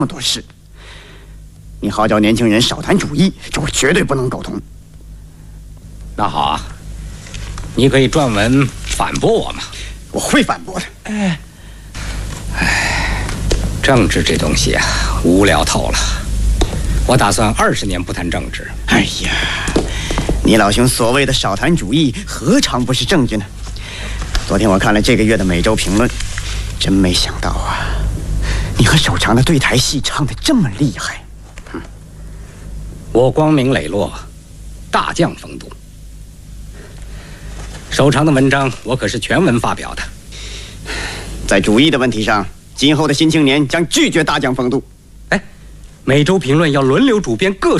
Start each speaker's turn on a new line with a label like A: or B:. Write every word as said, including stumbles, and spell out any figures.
A: 么多事。你号召年轻人少谈主义，这我绝对不能苟同。
B: 那好啊，你可以撰文反驳我嘛。
A: 我会反驳的。
B: 哎，哎，政治这东西啊，无聊透了。我打算二十年不谈政治。
A: 哎呀，你老兄所谓的少谈主义，何尝不是政治呢？昨天我看了这个月的《每周评论》，真没想到啊，你和守常的对台戏唱得这么厉害。
B: 嗯，我光明磊落，大将风度。守常的文章我可是全文发表的。
A: 在主义的问题上，今后的新青年将拒绝大将风度。
B: 哎，《每周评论》要轮流主编各